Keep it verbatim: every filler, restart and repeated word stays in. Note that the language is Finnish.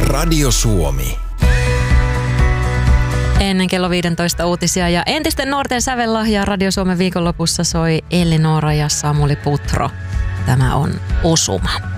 Radio Suomi. Ennen kello viisitoista uutisia ja entisten nuorten sävellahjaa Radio Suomen viikonlopussa soi Elli Noora ja Samuli Putro. Tämä on Osuma.